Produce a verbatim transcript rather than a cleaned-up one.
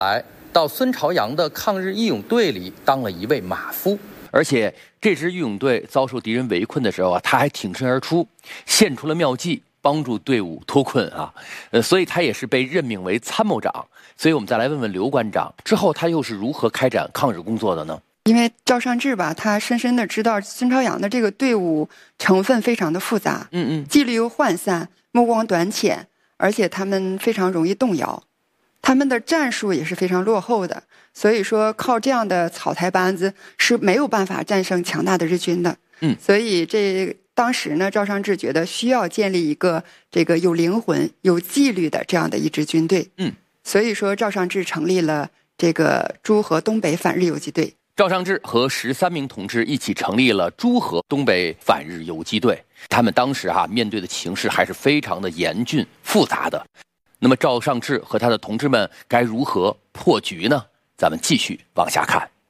来到孙朝阳的抗日义勇队里当了一位马夫， 而且这支义勇队遭受敌人围困的时候啊，他还挺身而出，献出了妙计，帮助队伍脱困啊。呃，所以他也是被任命为参谋长。所以我们再来问问刘馆长，之后他又是如何开展抗日工作的呢？ 因为赵尚志吧，他深深的知道孙朝阳的这个队伍成分非常的复杂， 嗯嗯， 纪律又涣散，目光短浅，而且他们非常容易动摇，他们的战术也是非常落后的，所以说靠这样的草台班子是没有办法战胜强大的日军的。 嗯， 所以这当时呢，赵尚志觉得需要建立一个这个有灵魂、有纪律的这样的一支军队。 嗯， 所以说赵尚志成立了这个诸河东北反日游击队。 赵尚志和十三名同志一起成立了诸河东北反日游击队。他们当时哈、啊、面对的情势还是非常的严峻复杂的。那么赵尚志和他的同志们该如何破局呢？咱们继续往下看。